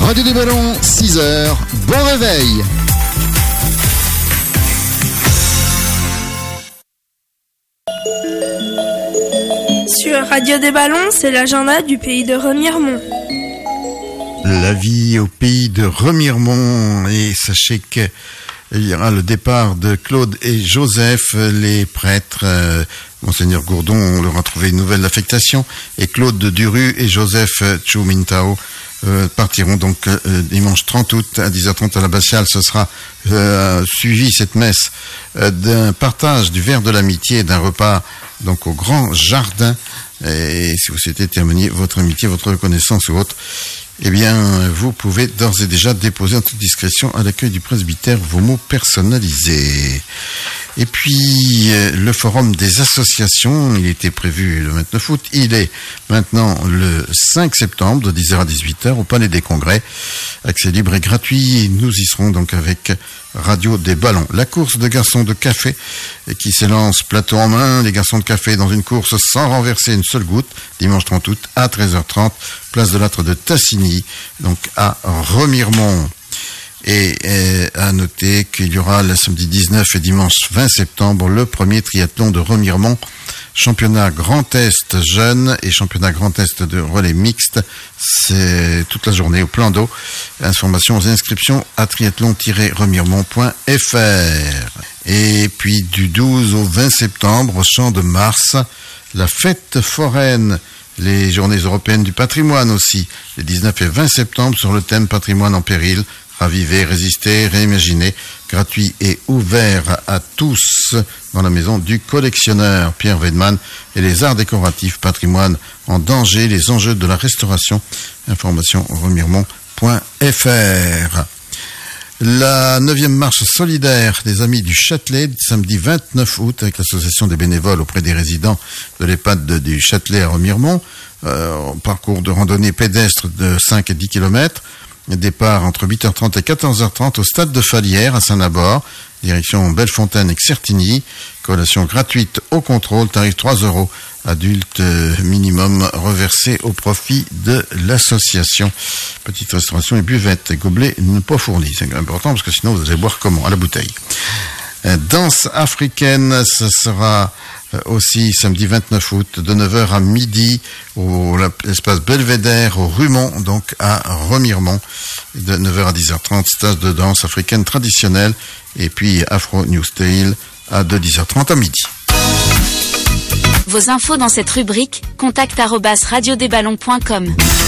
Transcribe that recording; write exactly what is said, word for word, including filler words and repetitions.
Radio des Ballons, six heures, bon réveil. Sur Radio des Ballons, c'est l'agenda du pays de Remiremont. La vie au pays de Remiremont, et sachez que il y aura le départ de Claude et Joseph, les prêtres. Euh, Monseigneur Gourdon, on leur a trouvé une nouvelle affectation, et Claude Duru et Joseph Chumintao euh, partiront donc euh, dimanche trente août à dix heures trente à l'abbatiale. Ce sera euh, suivi, cette messe, euh, d'un partage du verre de l'amitié et d'un repas donc au Grand Jardin. Et si vous souhaitez témoigner votre amitié, votre reconnaissance ou autre, eh bien, vous pouvez d'ores et déjà déposer en toute discrétion à l'accueil du presbytère vos mots personnalisés. Et puis, le forum des associations, il était prévu le vingt-neuf août, il est maintenant le cinq septembre de dix heures à dix-huit heures au Palais des Congrès. Accès libre et gratuit, nous y serons donc avec Radio des Ballons. La course de garçons de café qui s'élance plateau en main, les garçons de café dans une course sans renverser une seule goutte, dimanche trente août à treize heures trente, place de l'Âtre de Tassigny, donc à Remiremont. Et euh, à noter qu'il y aura le samedi dix-neuf et dimanche vingt septembre le premier triathlon de Remiremont, championnat Grand Est jeune et championnat Grand Est de relais mixte. C'est toute la journée au plan d'eau. Informations et inscriptions à triathlon tiret remiremont point f r. Et puis du douze au vingt septembre au Champ de Mars, la fête foraine. Les journées européennes du patrimoine aussi, les dix-neuf et vingt septembre sur le thème patrimoine en péril. Raviver, résister, réimaginer, gratuit et ouvert à tous dans la maison du collectionneur Pierre Weidmann et les arts décoratifs patrimoine en danger, les enjeux de la restauration. Information remiremont point f r. La neuvième marche solidaire des Amis du Châtelet, samedi vingt-neuf août, avec l'association des bénévoles auprès des résidents de l'EHPAD de, du Châtelet à Remiremont. Euh, parcours de randonnée pédestre de cinq et dix kilomètres. Départ entre huit heures trente et quatorze heures trente au stade de Falière à Saint-Nabord, direction Bellefontaine et Certigny. Collation gratuite au contrôle, tarif trois euros, adulte minimum reversé au profit de l'association. Petite restauration et buvette, et gobelets ne pas fournis. C'est important parce que sinon vous allez boire comment? À la bouteille. Danse africaine, ce sera aussi samedi vingt-neuf août de neuf heures à midi au l'espace Belvédère au Rumont, donc à Remiremont, de neuf heures à dix heures trente, stage de danse africaine traditionnelle, et puis Afro New Style à de dix heures trente à midi. Vos infos dans cette rubrique, contact arobase radio des ballons point com.